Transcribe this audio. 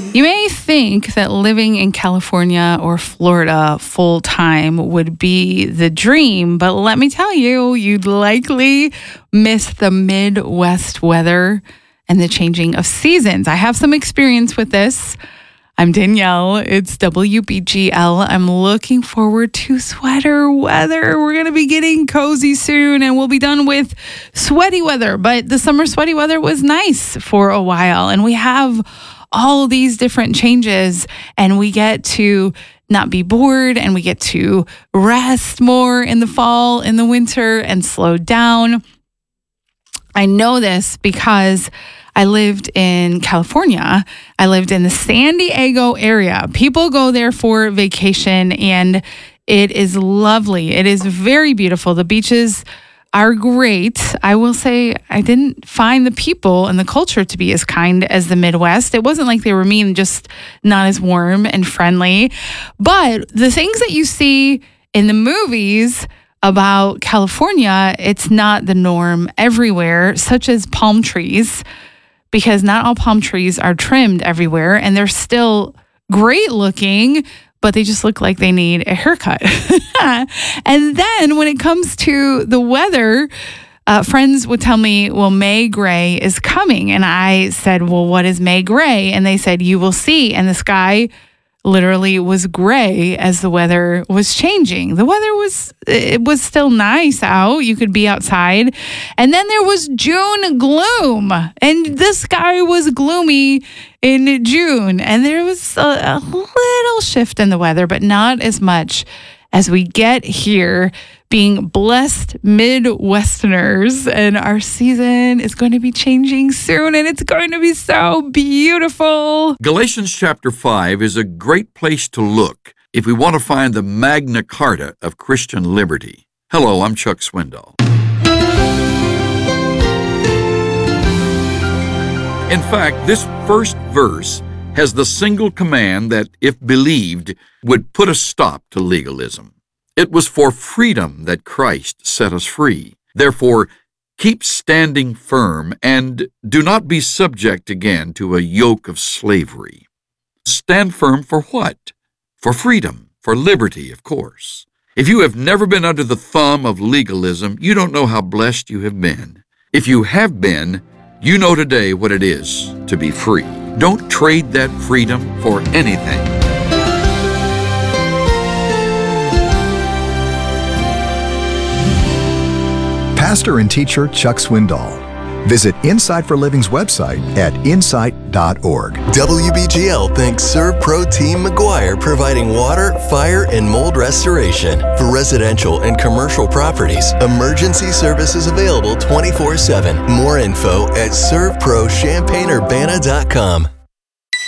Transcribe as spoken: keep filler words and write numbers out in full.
You may think that living in California or Florida full time would be the dream, but let me tell you, you'd likely miss the Midwest weather and the changing of seasons. I have some experience with this. I'm Danielle. It's W B G L. I'm looking forward to sweater weather. We're going to be getting cozy soon and we'll be done with sweaty weather. But the summer sweaty weather was nice for a while. And we have all these different changes and we get to not be bored and we get to rest more in the fall, in the winter, and slow down. I know this because I lived in California. I lived in the San Diego area. People go there for vacation and it is lovely. It is very beautiful. The beaches are great. I will say I didn't find the people and the culture to be as kind as the Midwest. It wasn't like they were mean, just not as warm and friendly. But the things that you see in the movies about California, it's not the norm everywhere, such as palm trees, because not all palm trees are trimmed everywhere and they're still great looking, but they just look like they need a haircut. And then when it comes to the weather, uh, friends would tell me, well, May gray is coming. And I said, well, what is May gray? And they said, you will see. And the sky literally was gray as the weather was changing. The weather was, it was still nice out. You could be outside. And then there was June gloom and the sky was gloomy in June. And there was a, a little shift in the weather, but not as much as we get here being blessed Midwesterners. And our season is going to be changing soon and it's going to be so beautiful. Galatians chapter five is a great place to look if we want to find the Magna Carta of Christian liberty. Hello, I'm Chuck Swindoll. In fact, this first verse has the single command that, if believed, would put a stop to legalism. It was for freedom that Christ set us free. Therefore, keep standing firm and do not be subject again to a yoke of slavery. Stand firm for what? For freedom, for liberty, of course. If you have never been under the thumb of legalism, you don't know how blessed you have been. If you have been, you know today what it is to be free. Don't trade that freedom for anything. Pastor and teacher Chuck Swindoll. Visit Insight for Living's website at insight dot org. W B G L thanks ServPro Team McGuire, providing water, fire, and mold restoration for residential and commercial properties. Emergency services available twenty-four seven. More info at serve pro champaign urbana dot com.